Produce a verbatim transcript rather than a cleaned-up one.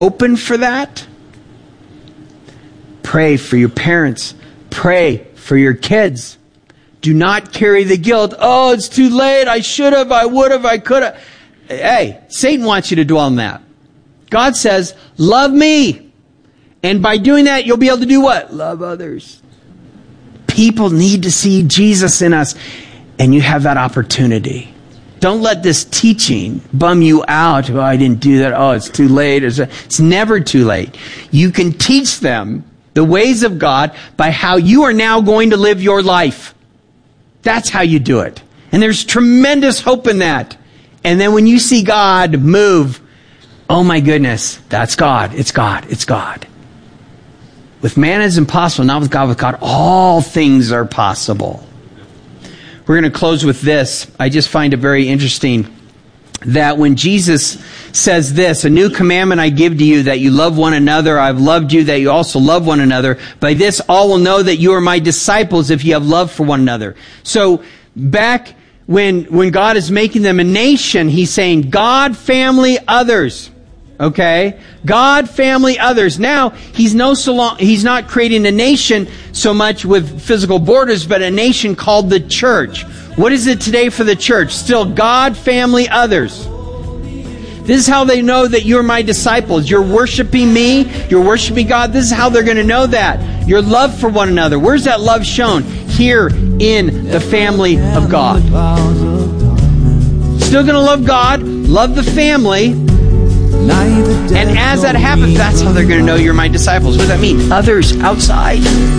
open for that? Pray for your parents. Pray for your kids. Do not carry the guilt. Oh, it's too late. I should have. I would have. I could have. Hey, Satan wants you to dwell on that. God says, love me. And by doing that, you'll be able to do what? Love others. People need to see Jesus in us. And you have that opportunity. Don't let this teaching bum you out. Oh, I didn't do that. Oh, it's too late. It's never too late. You can teach them the ways of God by how you are now going to live your life. That's how you do it. And there's tremendous hope in that. And then when you see God move, oh my goodness, that's God. It's God. It's God. With man it's impossible, not with God. With God, all things are possible. We're going to close with this. I just find it very interesting that when Jesus says this, a new commandment I give to you, that you love one another. I've loved you, that you also love one another. By this all will know that you are my disciples if you have love for one another. So back when, when God is making them a nation, He's saying God, family, others. Okay? God, family, others. Now, He's no so long, He's not creating a nation so much with physical borders, but a nation called the church. What is it today for the church? Still God, family, others. This is how they know that you're my disciples. You're worshiping me. You're worshiping God. This is how they're going to know that. Your love for one another. Where's that love shown? Here in the family of God. Still going to love God. Love the family. And as that happens, that's how they're going to know you're my disciples. What does that mean? Others outside.